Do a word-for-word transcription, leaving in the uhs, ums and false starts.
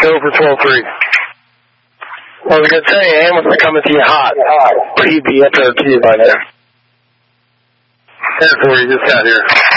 Go for twelve three. I was going to say, Amos is coming to you hot, but he'd be up there to you by now. ten four, you just got here.